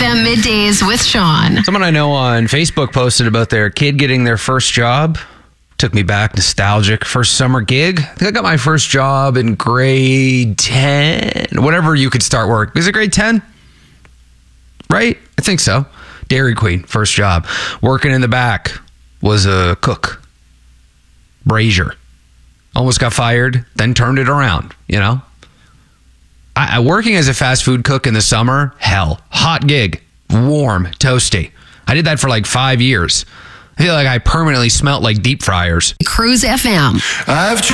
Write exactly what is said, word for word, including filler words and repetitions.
F M Middays with Sean. Someone I know on Facebook posted about their kid getting their first job. Took me back, nostalgic. First summer gig. I think I got my first job in grade ten. Whatever you could start work. Was it grade ten? Right? I think so. Dairy Queen, first job. Working in the back was a cook. Brazier. Almost got fired, then turned it around, you know? I, I working as a fast food cook in the summer, hell. Hot gig. Warm. Toasty. I did that for like five years. I feel like I permanently smelt like deep fryers. Cruise F M. I've